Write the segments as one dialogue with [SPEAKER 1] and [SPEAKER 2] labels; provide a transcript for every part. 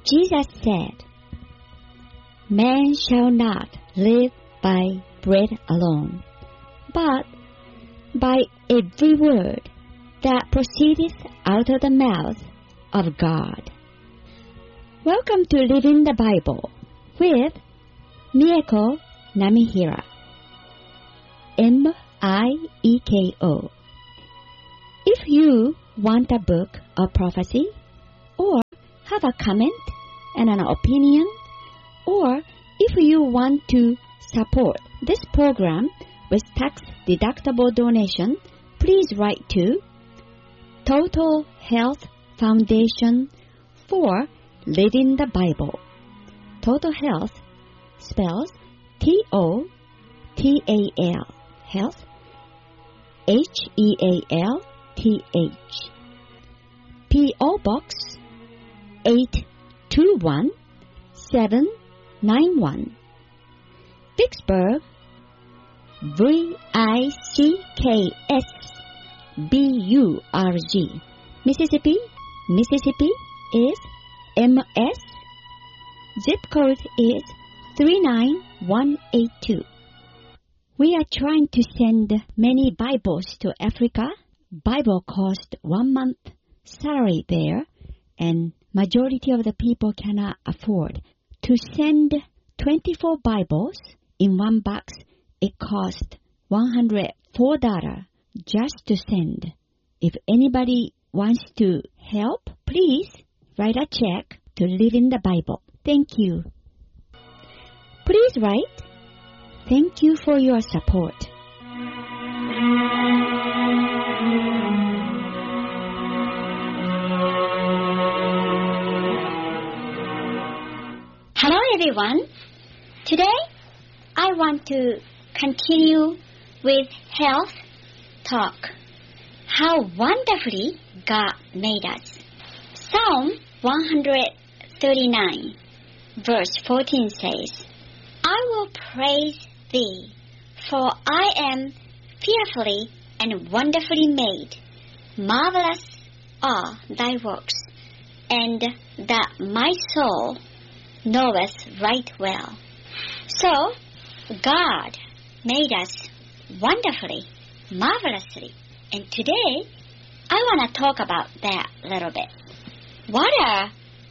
[SPEAKER 1] Jesus said, "Man shall not live by bread alone, but by every word that proceedeth out of the mouth of God." Welcome to Living the Bible with Mieko Namihira. M-I-E-K-O. If you want a book of prophecy, or have a comment and an opinion, or if you want to support this program with tax-deductible donation, please write to Total Health Foundation for Living the Bible. Total Health spells Total, Health, Health. P.O. Box 821791, Vicksburg, Vicksburg, Mississippi. Mississippi is MS. Zip code is 39182. We are trying to send many Bibles to Africa. Bible cost 1 month salary there, and majority of the people cannot afford to send 24 Bibles in one box. It cost $104 just to send. If anybody wants to help, please write a check to Live in the Bible. Thank you. Please write. Thank you for your support. Hello everyone. Today I want to continue with health talk. How wonderfully God made us. Psalm 139 verse 14 says, "I will praise thee, for I am fearfully and wonderfully made. Marvelous are thy works, and that my soul knoweth right well." So, God made us wonderfully, marvelously. And today, I want to talk about that a little bit. What a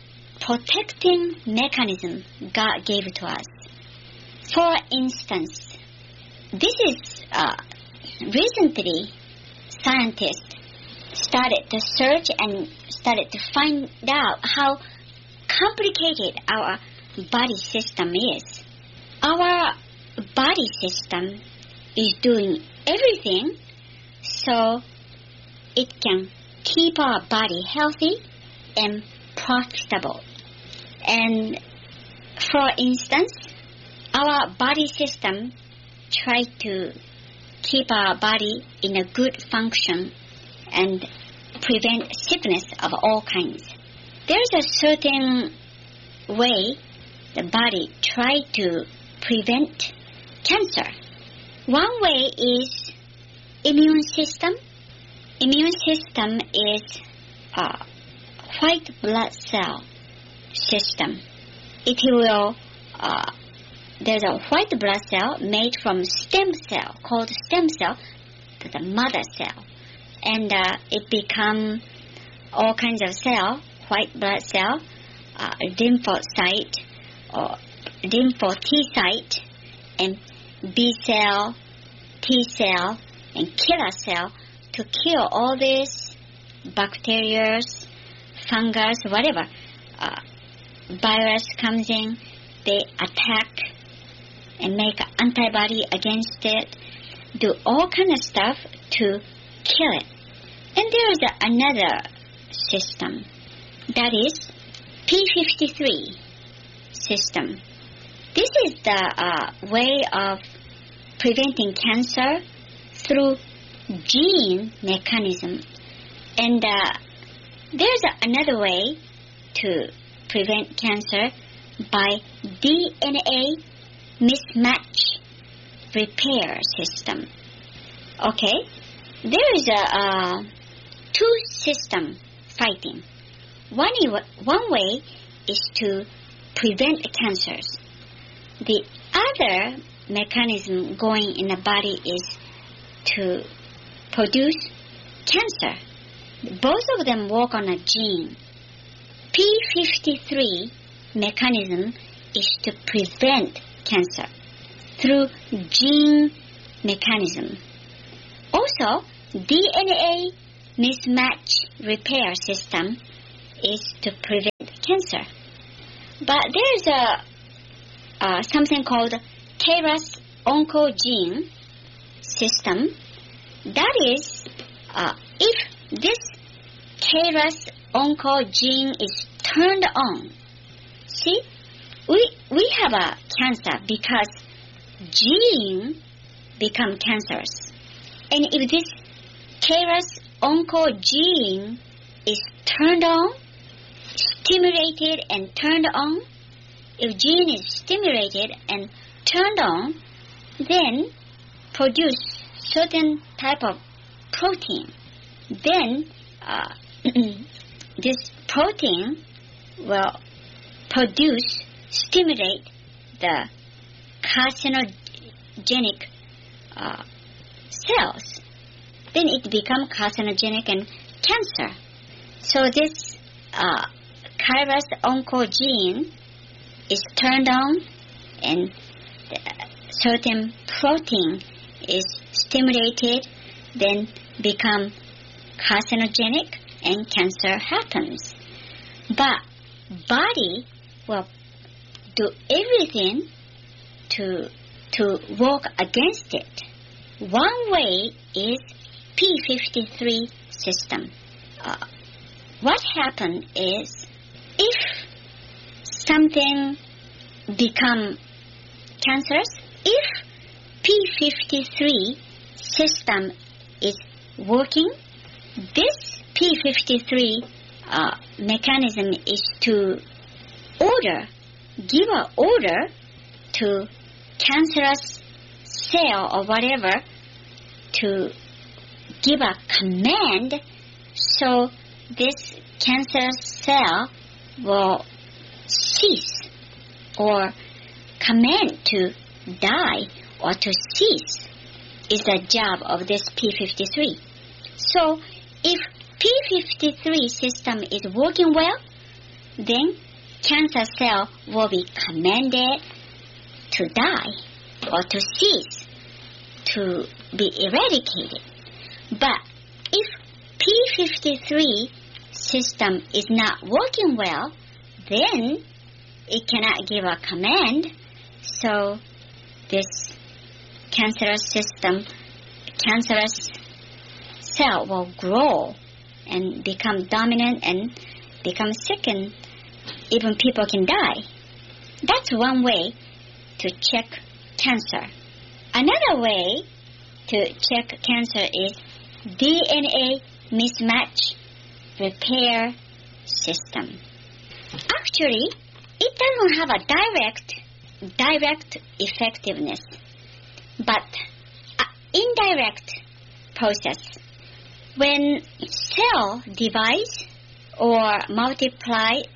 [SPEAKER 1] protecting mechanism God gave to us. For instance, this is recently scientists started to search and started to find out how complicated our body system is. Our body system is doing everything so it can keep our body healthy and profitable. And for instance, our body system tries to keep our body in a good function and prevent sickness of all kinds. There's a certain way the body tries to prevent cancer. One way is immune system. Immune system is a white blood cell system. It will, there's a white blood cell made from stem cell, called stem cell, the mother cell. And it becomes all kinds of cell, white blood cell, lymphocyte, or lympho-T-cyte, and B-cell, T-cell, and killer cell to kill all these bacteria, fungus, whatever. Virus comes in, they attack and make an antibody against it, do all kind of stuff to kill it. And there is another system, that is P53 system. This is the way of preventing cancer through gene mechanism. And there's another way to prevent cancer by DNA mismatch repair system. Okay, there is two systems fighting. One way
[SPEAKER 2] is to prevent cancers. The other mechanism going in the body is to produce cancer. Both of them work on a gene. P53 mechanism is to prevent cancer through gene mechanism. Also, DNA mismatch repair system is to prevent cancer. But there's something called KRAS oncogene system. That is, if this KRAS oncogene is turned on, see, we have a cancer because gene become cancerous. And if this KRAS oncogene is turned on, stimulated and turned on, if gene is stimulated and turned on, then produce certain type of protein. Then this protein will stimulate the carcinogenic cells. Then it becomes carcinogenic and cancer. So this KRAS oncogene is turned on and certain protein is stimulated, then become carcinogenic and cancer happens. But body will do everything to work against it. One way is P53 system. What happens is if something become cancerous, if P53 system is working, this P53 mechanism is to give an order to cancerous cell or whatever to give a command, so this cancerous cell will cease or command to die or to cease is the job of this P53. So if P53 system is working well, then cancer cell will be commanded to die or to cease, to be eradicated. But if P53 system is not working well, then it cannot give a command, so this cancerous cell will grow and become dominant and become sick, and even people can die. That's one way to check cancer. Another way to check cancer is DNA mismatch repair system. Actually, it doesn't have a direct effectiveness, but indirect process. When cell divides or multiplies,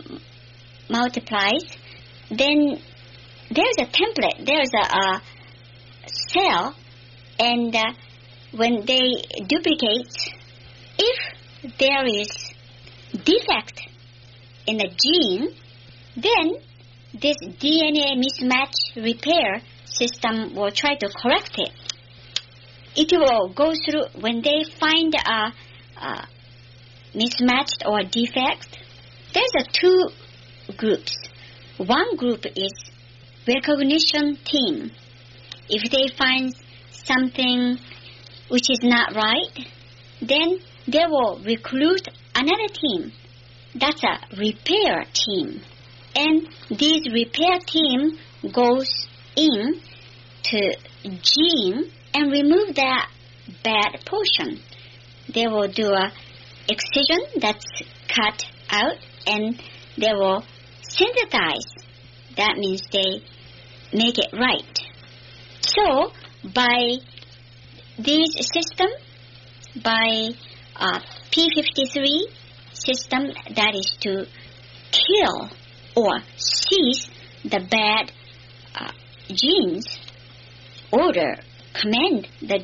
[SPEAKER 2] then there's a template, there's a cell, and when they duplicate, if there is defect in the gene, then this DNA mismatch repair system will try to correct it. It will go through, when they find a mismatched or defect, there's two groups. One group is recognition team. If they find something which is not right, then they will recruit another team. That's a repair team. And this repair team goes in to gene and remove that bad portion. They will do a excision that's cut out, and they will synthesize. That means they make it right. So by this system, by P53 system, that is to kill or sees the bad genes, command the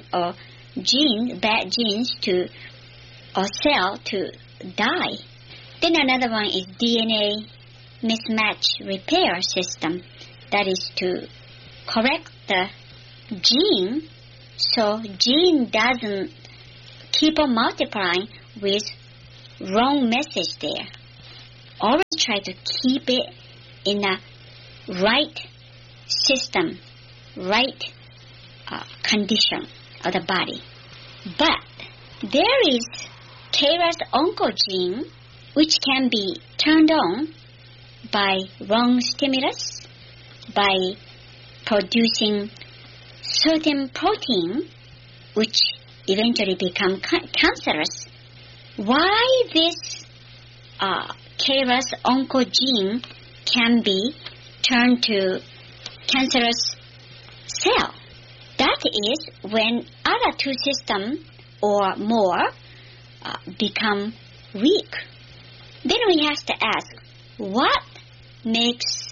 [SPEAKER 2] bad genes or cell to die. Then another one is DNA mismatch repair system. That is to correct the gene so gene doesn't keep on multiplying with wrong message there. Always try to keep it in a right system, right condition of the body. But there is KRAS oncogene which can be turned on by wrong stimulus, by producing certain protein which eventually become cancerous. Why this KRAS oncogene can be turned to cancerous cell? That is when other two systems or more become weak. Then we have to ask, what makes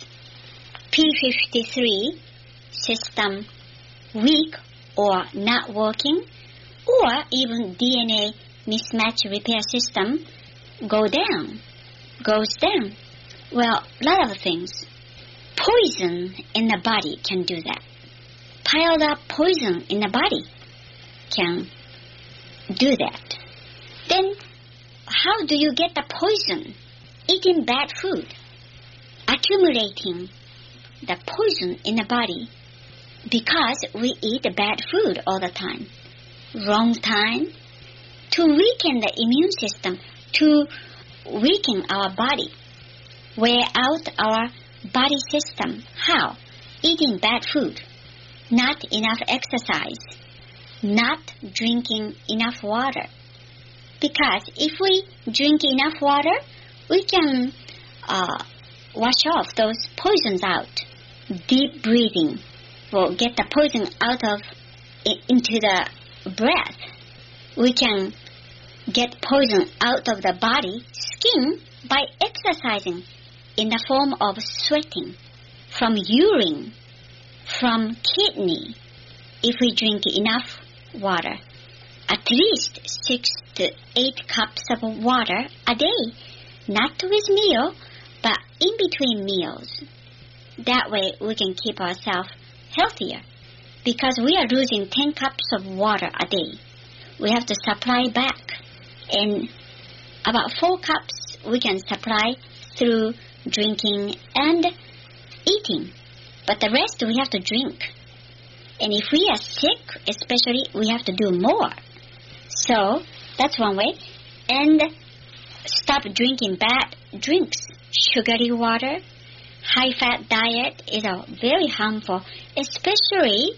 [SPEAKER 2] P53 system weak or not working, or even DNA mismatch repair system goes down? Well, a lot of things. Poison in the body can do that. Piled up poison in the body can do that. Then how do you get the poison? Eating bad food, accumulating the poison in the body because we eat bad food all the time. Wrong time to weaken the immune system, to weaken our body, wear out our body system. How? Eating bad food, not enough exercise, not drinking enough water. Because if we drink enough water, we can wash off those poisons out. Deep breathing will get the poison out into the breath. We can get poison out of the body, skin, by exercising in the form of sweating, from urine, from kidney, if we drink enough water. At least 6 to 8 cups of water a day, not with meal, but in between meals. That way we can keep ourselves healthier, because we are losing 10 cups of water a day. We have to supply back, and about 4 cups we can supply through drinking and eating, but the rest we have to drink. And if we are sick, especially, we have to do more. So that's one way. And stop drinking bad drinks. Sugary water, high-fat diet is very harmful, especially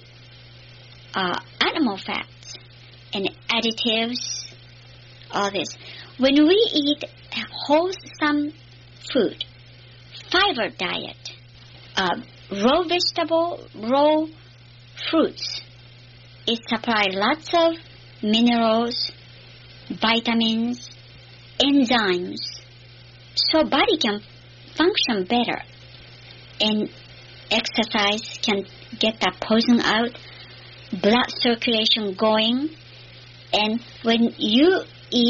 [SPEAKER 2] animal fats and additives, all this. When we eat wholesome food, fiber diet, raw vegetable, raw fruits, it supplies lots of minerals, vitamins, enzymes, so body can function better, and exercise can get that poison out, blood circulation going. And when you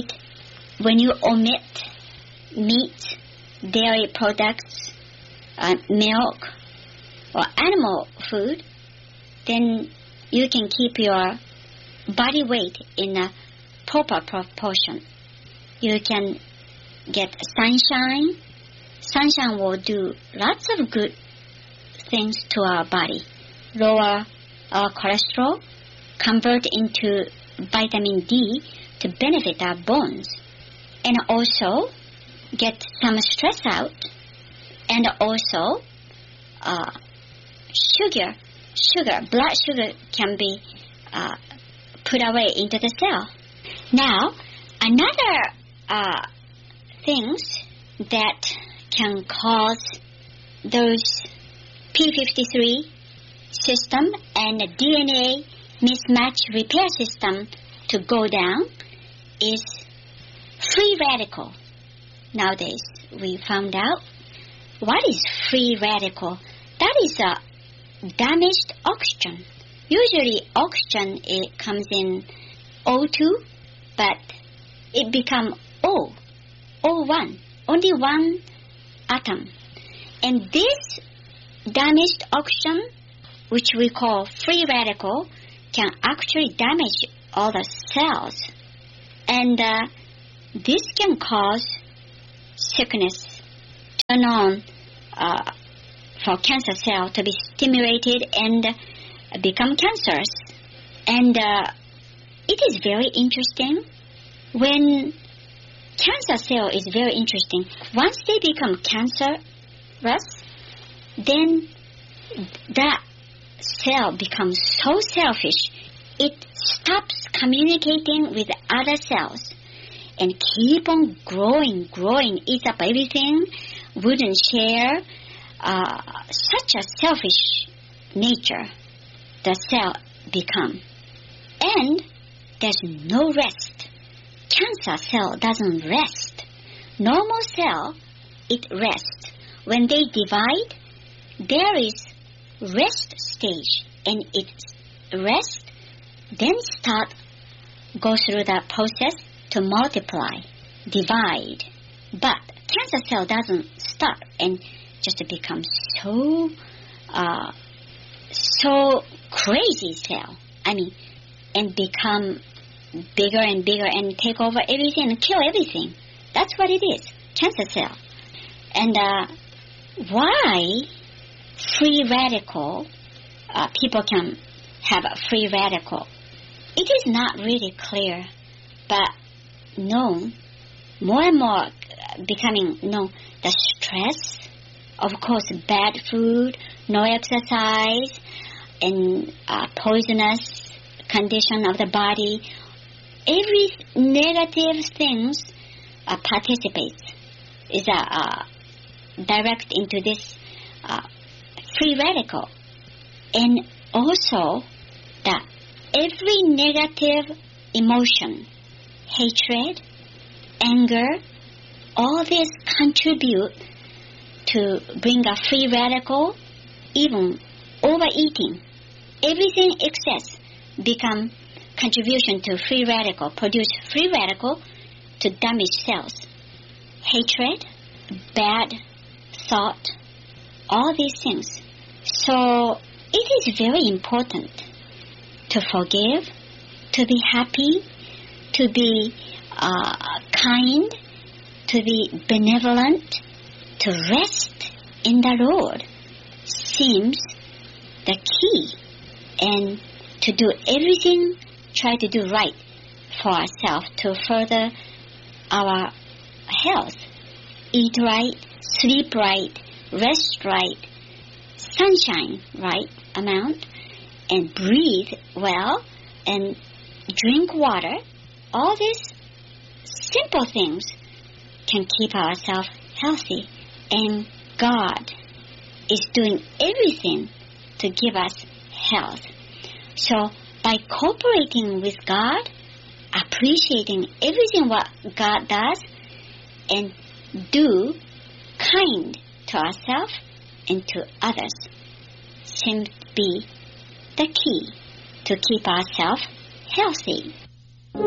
[SPEAKER 2] omit meat, dairy products, milk, or animal food, then you can keep your body weight in a proper proportion. You can get sunshine. Sunshine will do lots of good things to our body. Lower our cholesterol, convert into vitamin D to benefit our bones, and also get some stress out, and also blood sugar can be put away into the cell. Now, another things that can cause those P53 system and the DNA mismatch repair system to go down is free radical. Nowadays, we found out what is free radical? That is a damaged oxygen. Usually oxygen, it comes in O2, but it becomes O1, only one atom. And this damaged oxygen, which we call free radical, can actually damage all the cells. And this can cause sickness, turn on for cancer cell to be stimulated and become cancerous. And it is very interesting. When cancer cell is very interesting, once they become cancerous, then that cell becomes so selfish, it stops communicating with other cells and keep on growing, eats up everything, wouldn't share. Such a selfish nature the cell become. And there's no rest. Cancer cell doesn't rest. Normal cell, it rests. When they divide, there is rest stage, and it rests, then go through the process to multiply, divide. But cancer cell doesn't start and just become so crazy cell. And become bigger and bigger and take over everything and kill everything. That's what it is, cancer cell. And why free radical, people can have a free radical, it is not really clear, but known, more and more becoming known, the stress, of course, bad food, no exercise, and poisonous condition of the body, every negative things participates, is direct into this free radical. And also that every negative emotion, hatred, anger, all this contribute to bring a free radical, even overeating. Everything excess become contribution to free radical, produce free radical to damage cells. Hatred, bad thought, all these things. So it is very important to forgive, to be happy, to be kind, to be benevolent, to rest in the Lord seems the key. And to do everything, try to do right for ourselves to further our health. Eat right, sleep right, rest right, sunshine right amount, and breathe well, and drink water. All these simple things can keep ourselves healthy. And God is doing everything to give us health. So by cooperating with God, appreciating everything what God does, and do kind to ourselves and to others, seems to be the key to keep ourselves healthy.